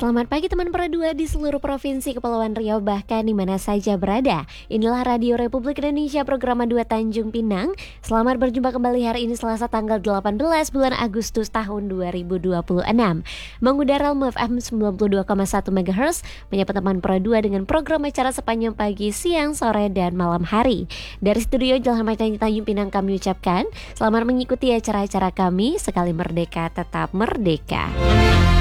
Selamat pagi teman Pro 2 di seluruh provinsi Kepulauan Riau bahkan di mana saja berada. Inilah Radio Republik Indonesia program 2 Tanjung Pinang. Selamat berjumpa kembali hari ini Selasa tanggal 18 bulan Agustus tahun 2026. Mengudara Elmu FM 92,1 MHz, menyapa teman Pro 2 dengan program acara sepanjang pagi, siang, sore, dan malam hari. Dari studio Jalan Maitangi Tanjung Pinang kami ucapkan selamat mengikuti acara-acara kami. Sekali merdeka tetap merdeka.